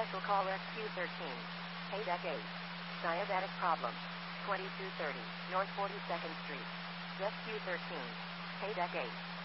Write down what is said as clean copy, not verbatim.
Special call SQ13. Paydeck 8. Diabetic problem. 2230 North 42nd Street. SQ13. Paydeck 8.